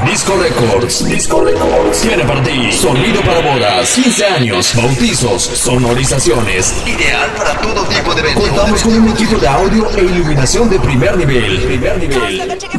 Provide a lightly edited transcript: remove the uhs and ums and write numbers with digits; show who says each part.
Speaker 1: Disco Records. Disco Records tiene para ti sonido para bodas, 15 años, bautizos, sonorizaciones. Ideal para todo tipo de eventos. Contamos con un equipo de audio e iluminación de primer nivel.